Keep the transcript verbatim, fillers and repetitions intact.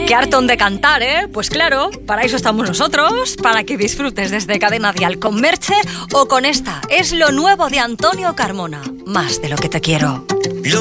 Qué hartón de cantar, ¿eh? Pues claro, para eso estamos nosotros, para que disfrutes desde Cadena Dial con Merche o con esta. Es lo nuevo de Antonio Carmona, Más de lo que te quiero.